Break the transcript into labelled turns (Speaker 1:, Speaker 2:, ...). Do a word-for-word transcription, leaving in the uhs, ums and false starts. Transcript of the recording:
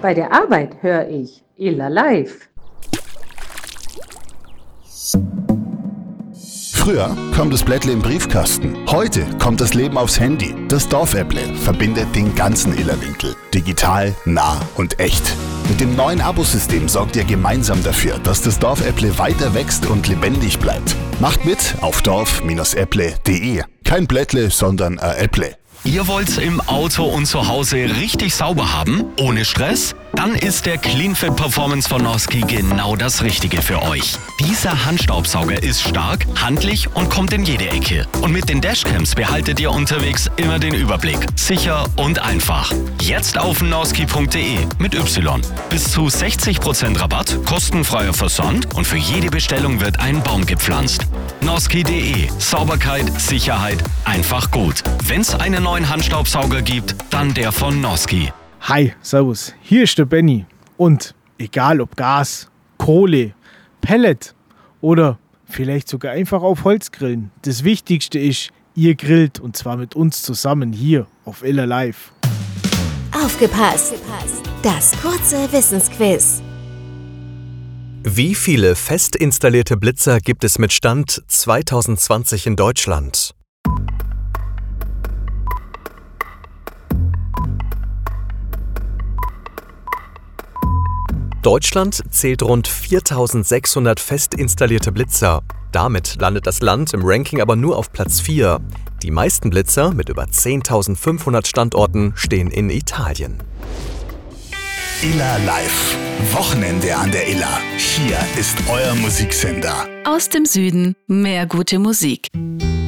Speaker 1: Bei der Arbeit höre ich Illa Live.
Speaker 2: Früher kam das Blättle im Briefkasten. Heute kommt das Leben aufs Handy. Das Dorfäpple verbindet den ganzen Illerwinkel. Digital, nah und echt. Mit dem neuen Abosystem sorgt ihr gemeinsam dafür, dass das Dorfäpple weiter wächst und lebendig bleibt. Macht mit auf dorf Bindestrich äpple Punkt de. Kein Blättle, sondern ein Äpple.
Speaker 3: Ihr wollt's im Auto und zu Hause richtig sauber haben, ohne Stress? Dann ist der CleanFit Performance von Noski genau das Richtige für euch. Dieser Handstaubsauger ist stark, handlich und kommt in jede Ecke. Und mit den Dashcams behaltet ihr unterwegs immer den Überblick. Sicher und einfach. Jetzt auf noski punkt de mit Y. Bis zu sechzig Prozent Rabatt, kostenfreier Versand und für jede Bestellung wird ein Baum gepflanzt. Noski punkt de. Sauberkeit, Sicherheit, einfach gut. Wenn's einen neuen Handstaubsauger gibt, dann der von Noski.
Speaker 4: Hi, servus, hier ist der Benny. Und egal ob Gas, Kohle, Pellet oder vielleicht sogar einfach auf Holz grillen, das Wichtigste ist, ihr grillt und zwar mit uns zusammen hier auf Illa Live.
Speaker 5: Aufgepasst! Das kurze Wissensquiz.
Speaker 6: Wie viele fest installierte Blitzer gibt es mit Stand zwanzig zwanzig in Deutschland? Deutschland zählt rund viertausendsechshundert fest installierte Blitzer. Damit landet das Land im Ranking aber nur auf Platz vier. Die meisten Blitzer mit über zehntausendfünfhundert Standorten stehen in Italien.
Speaker 2: Illa Live. Wochenende an der Illa. Hier ist euer Musiksender.
Speaker 7: Aus dem Süden mehr gute Musik.